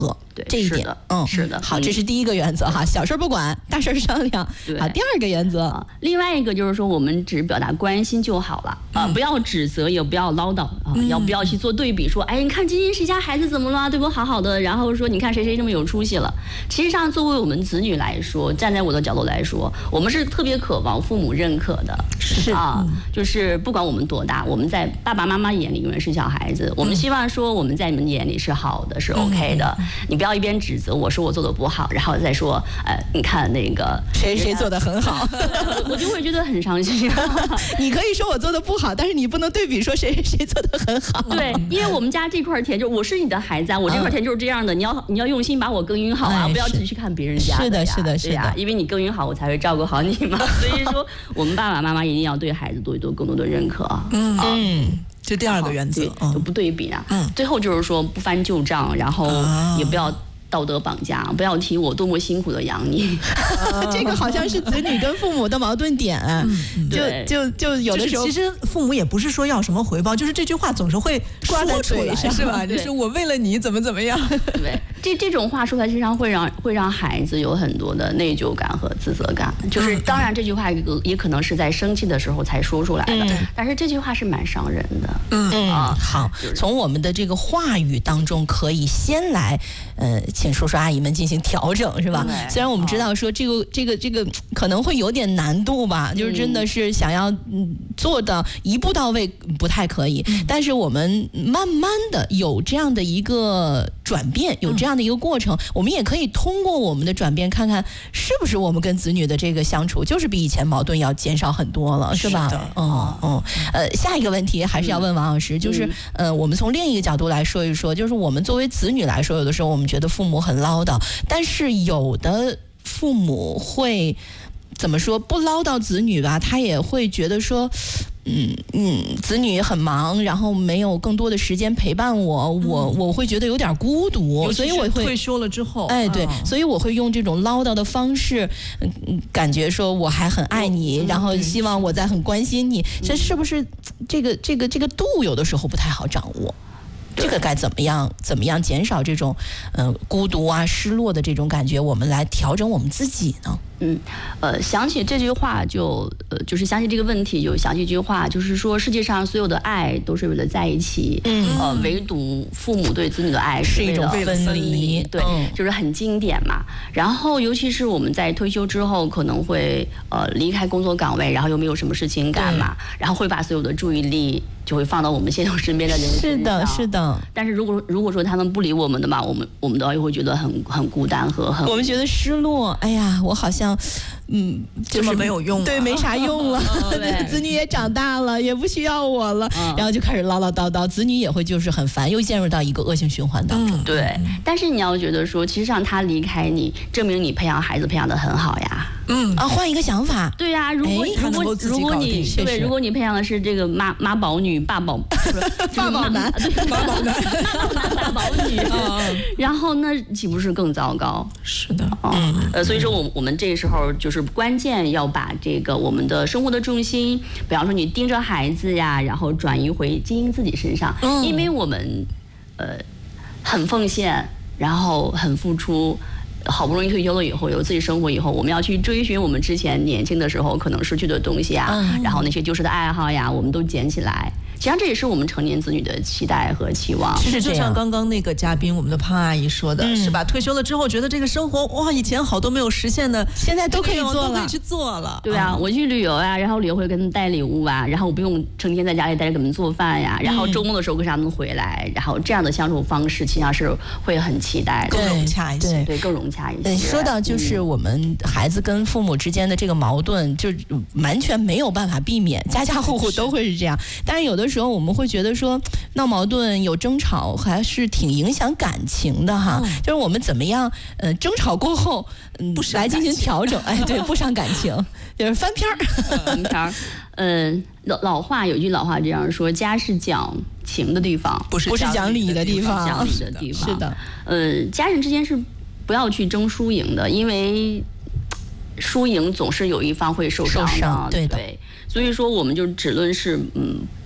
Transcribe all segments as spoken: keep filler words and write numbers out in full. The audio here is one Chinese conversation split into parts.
对这一点， 嗯， 是的。 好，这是第一个原则哈，小事不管，大事商量。好，第二个原则、 啊，另外一个就是说，我们只表达关心就好了啊、嗯，不要指责，也不要唠叨啊、嗯，要不要去做对比，说，哎，你看今天谁家孩子怎么了，对我好好的，然后说，你看谁谁这么有出息了。其实上，作为我们子女来说，站在我的角度来说，我们是特别渴望父母认可的， 是啊，就是不管我们多大，我们在爸爸妈妈眼里永远是小孩子，我们希望说我们在你们眼里是好的，是 OK 的，嗯、你不要一边指责我说我做的不好，然后再说，呃，你看那个谁谁做的很好， 我就会觉得很伤心。 你可以说我做的不好，但是你不能对比说谁谁做的很好。 对，因为我们家这块田就我是你的孩子啊，我这块田就是这样的，嗯、你要你要用心把我耕耘好啊，哎、不要只去看别人家的。 是的，是的，是的， 呀，因为你耕耘好，我才会照顾好你嘛。所以说，我们爸爸妈妈一定要对孩子多多更多的认可。 嗯嗯。这第二个原则， 就不对比啊。嗯，最后就是说不翻旧账，然后也不要道德绑架，不要提我多么辛苦的养你。 这个好像是子女跟父母的矛盾点。嗯、就就就有的时候， 其实父母也不是说要什么回报，就是这句话总是会挂在嘴上，是吧？就是我为了你怎么怎么样。 对，这这种话说出来，实际上会让会让孩子有很多的内疚感和自责感。就是当然这句话也可能是在生气的时候才说出来的，嗯、但是这句话是蛮伤人的。 嗯啊，好，从我们的这个话语当中可以先来，呃，请叔叔阿姨们进行调整，是吧？虽然我们知道说这个这个这个可能会有点难度吧，就是真的是想要嗯做的一步到位不太可以，嗯、但是我们慢慢的有这样的一个转变，有这样的一个过程，嗯、我们也可以通过我们的转变，看看是不是我们跟子女的这个相处就是比以前矛盾要减少很多了，是吧？嗯嗯，呃，下一个问题还是要问王老师，嗯、就是呃，我们从另一个角度来说一说，就是我们作为子女来说，有的时候我们觉得父母很唠叨，但是有的父母会怎么说，不唠叨子女吧，他也会觉得说嗯嗯，子女很忙，然后没有更多的时间陪伴我，嗯、我我会觉得有点孤独，所以我会退休了之后， 哎对，嗯、所以我会用这种唠叨的方式，嗯，感觉说我还很爱你，嗯、然后希望我在很关心你，嗯、这是不是这个这个这个度有的时候不太好掌握？这个该怎么样怎么样减少这种呃孤独啊失落的这种感觉，我们来调整我们自己呢？ 嗯，呃，想起这句话就呃，就是想起这个问题，就想起一句话，就是说世界上所有的爱都是为了在一起，嗯，呃，唯独父母对子女的爱是一种分离， 对，嗯、就是很经典嘛。然后，尤其是我们在退休之后，可能会呃离开工作岗位，然后又没有什么事情干嘛，然后会把所有的注意力就会放到我们现在身边的人身上。 是的，是的。 但是如果如果说他们不理我们的嘛，我们我们都会觉得很很孤单和很， 我们觉得失落。哎呀，我好像。嗯， 就是没有用， 对，没啥用了。 哦、 子女也长大了，也不需要我了，嗯、然后就开始唠唠叨叨，子女也会就是很烦，又陷入到一个恶性循环当中。 嗯、对，但是你要觉得说，其实让他离开你，证明你培养孩子培养得很好呀。 嗯啊，换一个想法。 对呀、啊，如果、哎、如果如果你对，如果你培养的是这个妈妈宝女、爸宝爸宝男、 妈宝男、 妈宝男、爸宝女，然后那岂不是更糟糕？ 是的， 嗯呃，所以说我我们这时候就是关键要把这个我们的生活的重心，比方说你盯着孩子呀，然后转移回经营自己身上，嗯、因为我们呃很奉献，然后很付出。好不容易退休了以后，有自己生活以后，我们要去追寻我们之前年轻的时候可能失去的东西啊，嗯、然后那些丢失的爱好呀，我们都捡起来。实际上这也是我们成年子女的期待和期望。 其实就像刚刚那个嘉宾，我们的胖阿姨说的，嗯、是吧？退休了之后，觉得这个生活哇，以前好多没有实现的， 现在都可以做了， 都可以去做了。 对啊，嗯、我去旅游啊，然后旅游会给他们带礼物啊，然后我不用成天在家里待着给他们做饭呀，然后周末的时候跟他们回来，然后这样的相处方式，实际上是会很期待的， 更融洽一些， 对，对更融洽一些。 说到就是我们孩子跟父母之间的这个矛盾，就完全没有办法避免，家家户户都会是这样。但是有的时候我们会觉得说闹矛盾有争吵还是挺影响感情的哈，嗯、就是我们怎么样呃争吵过后嗯来进行调整，哎对，不伤感情，就是翻篇儿翻篇儿。嗯，老老话有句老话这样说，家是讲情的地方， 不是不是讲理的地方， 讲理的地方是的。 呃，家人之间是不要去争输赢的，因为输赢总是有一方会受伤的， 受伤对的。 对，所以说我们就只论是嗯。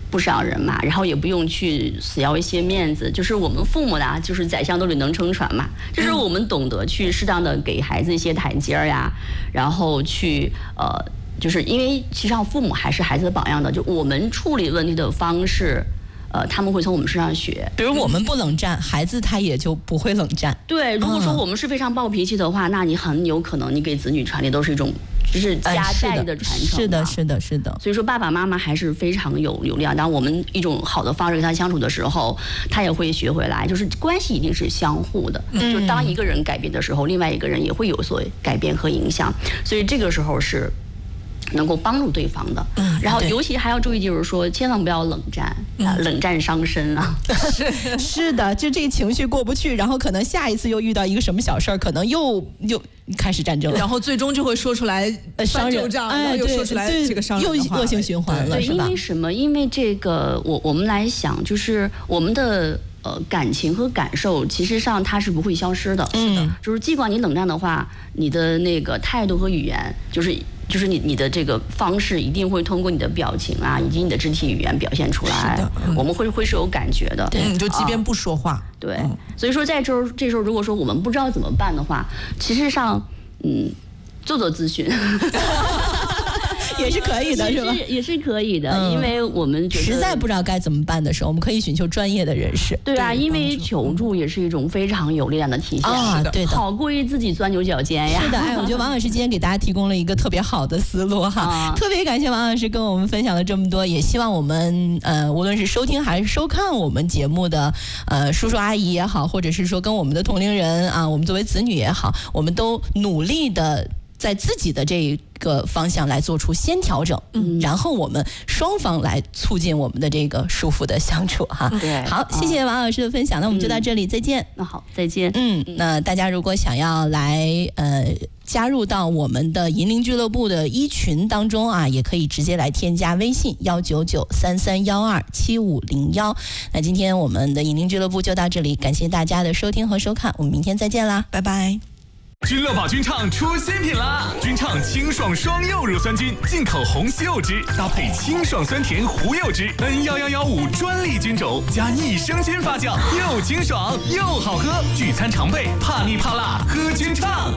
不伤人嘛，然后也不用去死要一些面子，就是我们父母的，就是宰相肚里能撑船嘛，就是我们懂得去适当的给孩子一些台阶儿呀，然后去呃，就是因为实际上父母还是孩子的榜样的，就我们处理问题的方式。呃，他们会从我们身上学， 比如我们不冷战，孩子他也就不会冷战。 对，如果说我们是非常暴脾气的话，嗯、那你很有可能你给子女传递都是一种就是家代的传承、 哎。是的，是的，是的。 所以说爸爸妈妈还是非常有有力量。当我们一种好的方式跟他相处的时候，他也会学回来。就是关系一定是相互的，嗯、就当一个人改变的时候，另外一个人也会有所改变和影响。所以这个时候是。能够帮助对方的，嗯，然后尤其还要注意，就是说，千万不要冷战，嗯、啊，冷战伤身啊。 是是的，就这个情绪过不去，然后可能下一次又遇到一个什么小事儿，可能又又开始战争了， 然后最终就会说出来翻旧账， 哎、 然后又说出来这个伤人的话， 又恶性循环了， 对， 是吧？ 因为什么？因为这个，我我们来想，就是我们的。呃，感情和感受，其实上它是不会消失的。 嗯， 就是尽管你冷战的话，你的那个态度和语言，就是就是你你的这个方式，一定会通过你的表情啊，以及你的肢体语言表现出来。嗯、我们会会是有感觉的。 对，就即便不说话。 啊、对，嗯、所以说在这时候这时候，如果说我们不知道怎么办的话，其实上，嗯，做做咨询。 也是可以的，是吧？ 也是可以的，嗯、因为我们觉得实在不知道该怎么办的时候，我们可以寻求专业的人士。 对啊，因为求助也是一种非常有力量的体现啊，对的， 好过于自己钻牛角尖呀。 是的，哎，我觉得王老师今天给大家提供了一个特别好的思路哈，啊、特别感谢王老师跟我们分享了这么多，也希望我们呃，无论是收听还是收看我们节目的呃叔叔阿姨也好，或者是说跟我们的同龄人啊，我们作为子女也好，我们都努力的。在自己的这个方向来做出先调整，嗯，然后我们双方来促进我们的这个舒服的相处哈。 对， 好，谢谢王老师的分享，那我们就到这里，再见。 那好，再见。 嗯，那大家如果想要来呃加入到我们的银铃俱乐部的一群当中啊，也可以直接来添加微信幺九九三三幺二七五零幺。那今天我们的银铃俱乐部就到这里，感谢大家的收听和收看，我们明天再见啦，拜拜。 君乐宝君畅出新品啦！君畅清爽双柚乳酸菌，进口红西柚汁搭配清爽酸甜胡柚汁 ，N 一一一五专利菌种加益生菌发酵，又清爽又好喝。聚餐常备，怕腻怕辣喝君畅。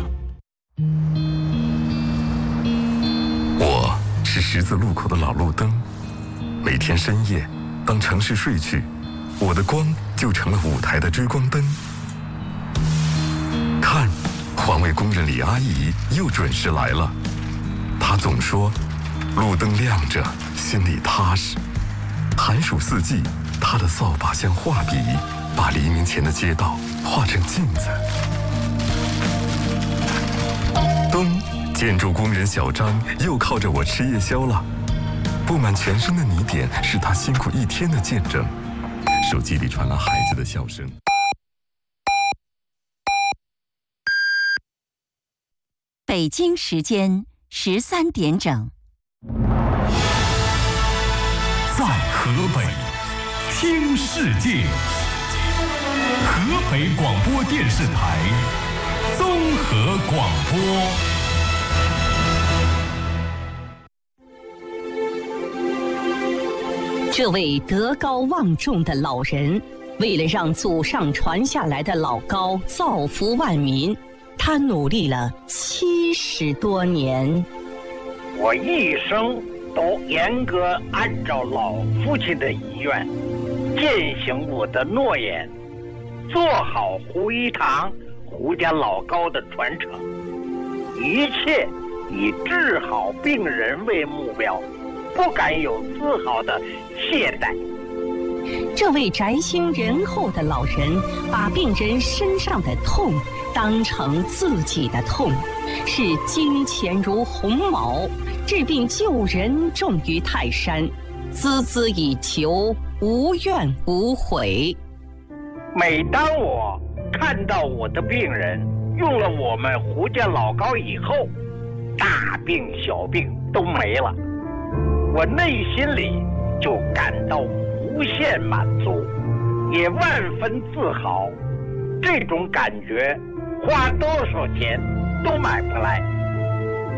我是十字路口的老路灯，每天深夜，当城市睡去，我的光就成了舞台的追光灯。看。环卫工人李阿姨又准时来了，她总说路灯亮着心里踏实。寒暑四季，她的扫把像画笔，把黎明前的街道画成镜子。冬，建筑工人小张又靠着我吃夜宵了，布满全身的泥点是他辛苦一天的见证。手机里传来孩子的笑声。 北京时间十三点整， 在河北听世界，河北广播电视台综合广播。 这位德高望重的老人，为了让祖上传下来的老高造福万民，他努力了七十多年。 我一生都严格按照老父亲的遗愿，践行我的诺言，做好胡一堂、胡家老高的传承，一切以治好病人为目标，不敢有丝毫的懈怠。 这位宅心仁厚的老人，把病人身上的痛当成自己的痛，视金钱如鸿毛，治病救人重于泰山，孜孜以求，无怨无悔。 每当我看到我的病人用了我们胡家老高以后，大病小病都没了，我内心里就感到无限满足，也万分自豪。这种感觉花多少钱都买不来。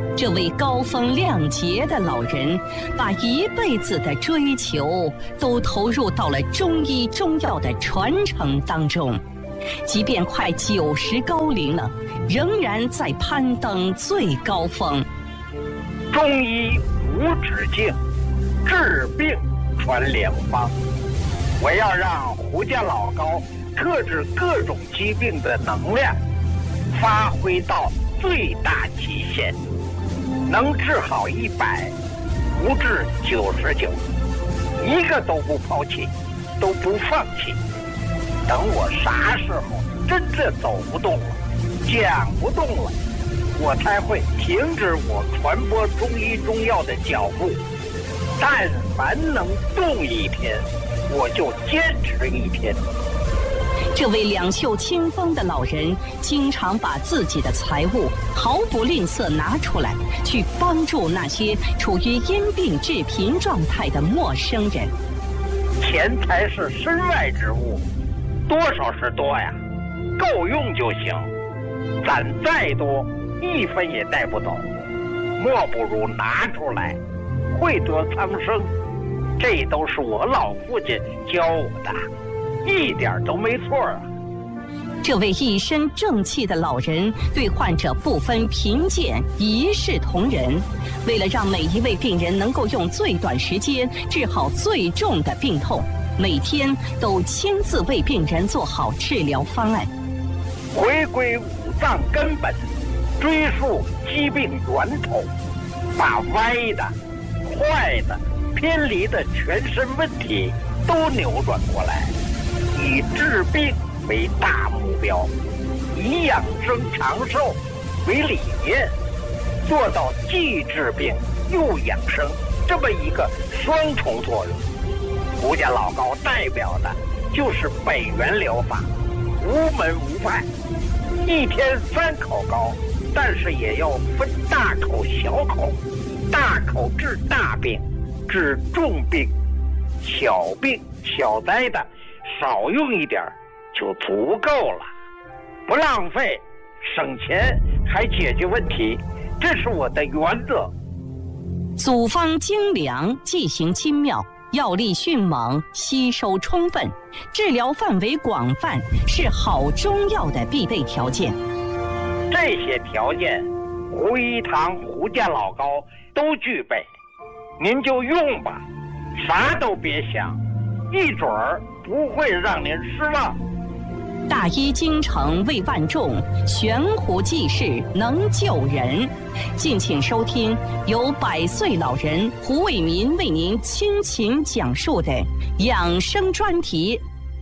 这位高风亮节的老人，把一辈子的追求都投入到了中医中药的传承当中，即便快九十高龄了，仍然在攀登最高峰。 中医无止境，治病传良方。我要让胡家老高克制各种疾病的能量发挥到最大极限，能治好一百，不治九十九，一个都不抛弃，都不放弃。等我啥时候真正走不动了，讲不动了，我才会停止我传播中医中药的脚步。但凡能动一天，我就坚持一天。 这位两袖清风的老人，经常把自己的财物毫不吝啬拿出来，去帮助那些处于因病致贫状态的陌生人。 钱财是身外之物，多少是多呀，够用就行。攒再多，一分也带不走，莫不如拿出来，惠得苍生。这都是我老父亲教我的，一点都没错啊。 这位一身正气的老人对患者不分贫贱，一视同仁。为了让每一位病人能够用最短时间治好最重的病痛，每天都亲自为病人做好治疗方案。 回归五脏根本，追溯疾病源头，把歪的、坏的、偏离的全身问题都扭转过来，以治病为大目标，以养生长寿为理念，做到既治病又养生这么一个双重作用。胡家老高代表的就是北元疗法，无门无派，一天三口高，但是也要分大口小口，大口治大病，治重病，小病小灾的少用一点就足够了，不浪费，省钱还解决问题，这是我的原则。 组方精良，剂型精妙，药力迅猛，吸收充分，治疗范围广泛，是好中药的必备条件。 这些条件，胡一堂胡家老高都具备，您就用吧，啥都别想，一准儿不会让您失望。 大医精诚为万众，悬壶济世能救人。敬请收听由百岁老人胡伟民为您倾情讲述的养生专题。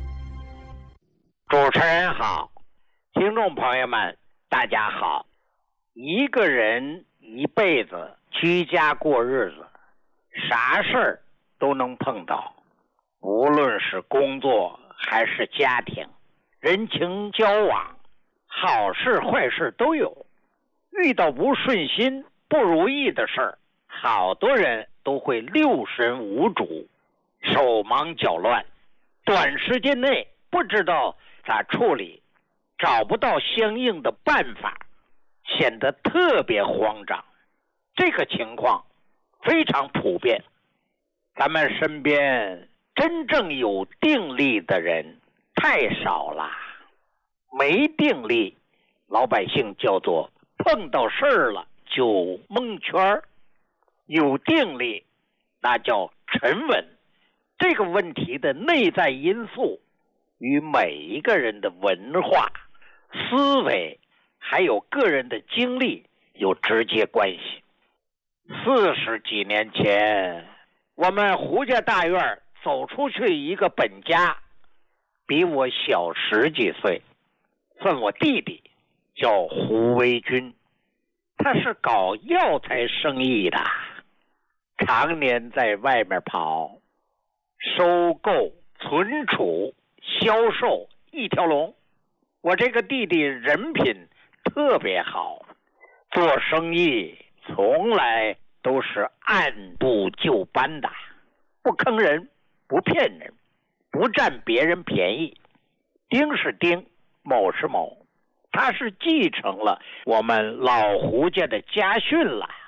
主持人好，听众朋友们大家好。一个人一辈子居家过日子，啥事儿都能碰到，无论是工作还是家庭，人情交往，好事坏事都有。遇到不顺心不如意的事儿，好多人都会六神无主，手忙脚乱，短时间内不知道咋处理，找不到相应的办法，显得特别慌张。这个情况非常普遍，咱们身边真正有定力的人太少了。没定力，老百姓叫做碰到事儿了就蒙圈儿；有定力，那叫沉稳。这个问题的内在因素与每一个人的文化、思维还有个人的经历有直接关系。四十几年前，我们胡家大院走出去一个本家，比我小十几岁，算我弟弟，叫胡维军。他是搞药材生意的，常年在外面跑，收购、存储、销售一条龙。我这个弟弟人品特别好，做生意从来都是按部就班的，不坑人，不骗人，不占别人便宜，丁是丁，某是某。他是继承了我们老胡家的家训了。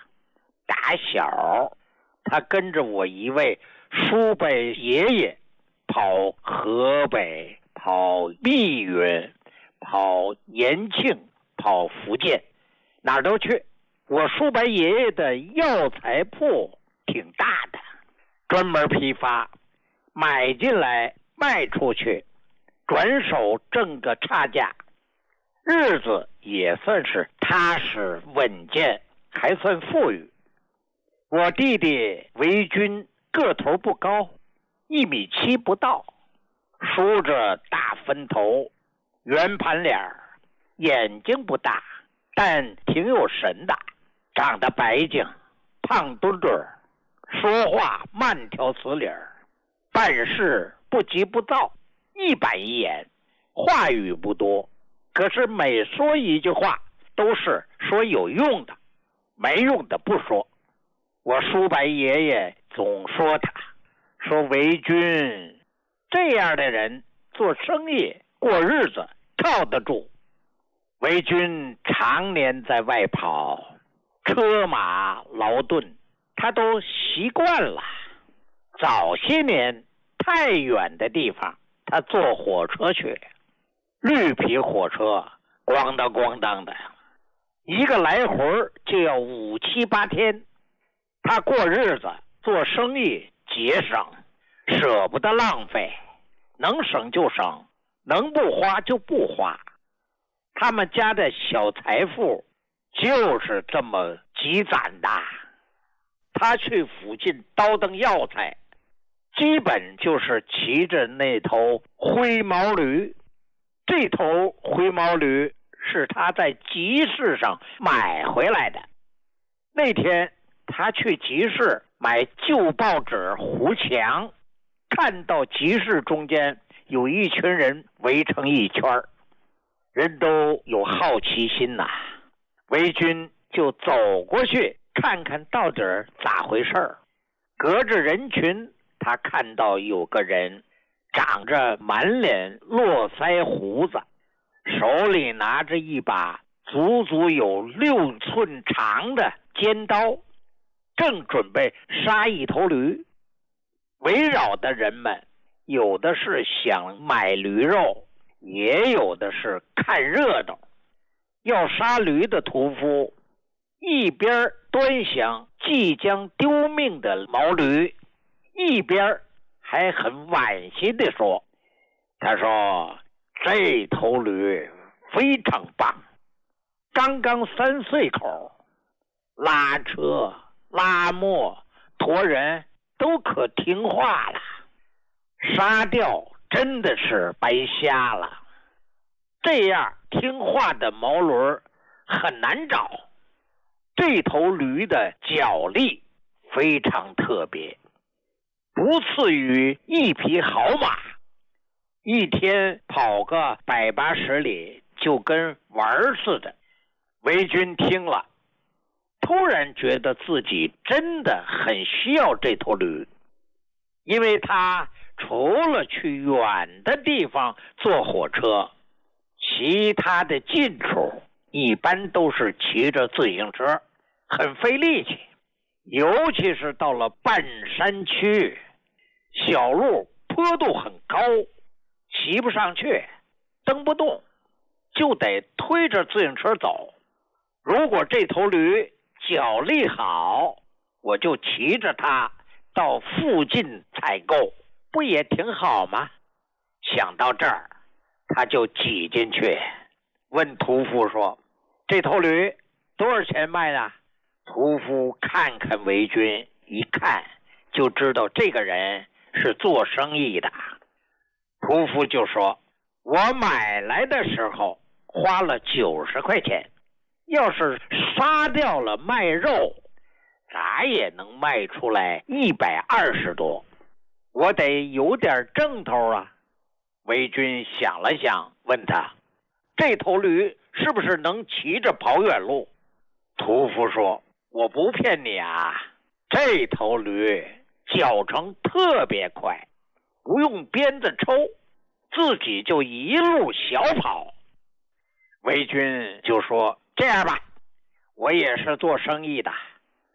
打小他跟着我一位叔伯爷爷跑河北，跑密云，跑延庆，跑福建，哪儿都去。我叔伯爷爷的药材铺挺大的，专门批发，买进来卖出去，转手挣个差价，日子也算是踏实稳健，还算富裕。我弟弟维军个头不高，一米七不到，梳着大分头，圆盘脸，眼睛不大，但挺有神的，长得白净，胖墩墩，说话慢条斯理，办事不急不躁，一板一眼，话语不多，可是每说一句话都是说有用的，没用的不说。我叔伯爷爷总说他，说维军这样的人做生意过日子靠得住。维军常年在外跑，车马劳顿，他都习惯了。早些年太远的地方他坐火车去，绿皮火车咣当咣当的，一个来回就要五七八天。他过日子做生意节省，舍不得浪费，能省就省，能不花就不花。他们家的小财富就是这么积攒的。他去附近倒腾药材，基本就是骑着那头灰毛驴。这头灰毛驴是他在集市上买回来的。那天他去集市买旧报纸糊墙，看到集市中间有一群人围成一圈，人都有好奇心呐、啊。维军就走过去看看到底咋回事儿。隔着人群，他看到有个人长着满脸络腮胡子，手里拿着一把足足有六寸长的尖刀，正准备杀一头驴。围绕的人们有的是想买驴肉，也有的是看热闹。要杀驴的屠夫一边端详即将丢命的毛驴，一边还很惋惜地说，他说这头驴非常棒，刚刚三岁口，拉车拉磨驮人都可听话了，杀掉真的是白瞎了。这样听话的毛驴很难找。这头驴的脚力非常特别，不次于一匹好马，一天跑个百八十里就跟玩似的。维军听了，突然觉得自己真的很需要这头驴，因为他除了去远的地方坐火车，其他的近处一般都是骑着自行车，很费力气。尤其是到了半山区，小路坡度很高，骑不上去，蹬不动，就得推着自行车走。如果这头驴脚力好，我就骑着它到附近采购，不也挺好吗？想到这儿，他就挤进去，问屠夫说，这头驴多少钱卖呢？屠夫看看维军，一看就知道这个人是做生意的。屠夫就说，我买来的时候花了九十块钱，要是杀掉了卖肉，咋也能卖出来一百二十多，我得有点挣头啊。维军想了想，问他，这头驴是不是能骑着跑远路？屠夫说，我不骗你啊，这头驴脚程特别快，不用鞭子抽，自己就一路小跑。维军就说，这样吧，我也是做生意的，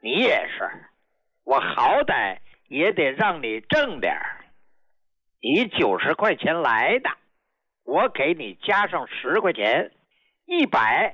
你也是，我好歹也得让你挣点儿。你九十块钱来的，我给你加上十块钱，一百